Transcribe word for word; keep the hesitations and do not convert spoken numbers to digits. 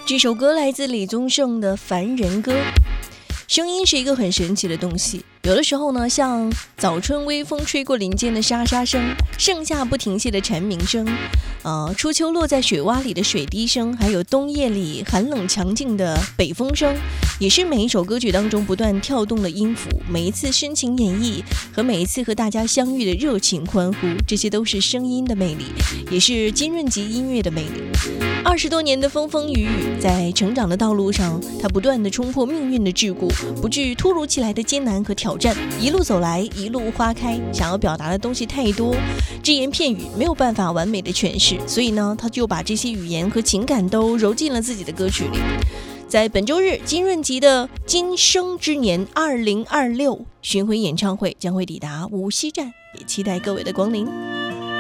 这首歌来自李宗盛的《凡人歌》。声音是一个很神奇的东西，有的时候呢，像早春微风吹过林间的沙沙声，盛夏不停歇的蝉鸣声，呃，初秋落在水洼里的水滴声，还有冬夜里寒冷强劲的北风声，也是每一首歌曲当中不断跳动的音符，每一次深情演绎和每一次和大家相遇的热情欢呼，这些都是声音的魅力，也是金润吉音乐的魅力。二十多年的风风雨雨，在成长的道路上，他不断的冲破命运的桎梏，不惧突如其来的艰难和挑战，一路走来，一路花开。想要表达的东西太多，只言片语没有办法完美的诠释，所以呢，他就把这些语言和情感都揉进了自己的歌曲里。在本周日，金润吉的今生之年二零二六巡回演唱会将会抵达无锡站，也期待各位的光临。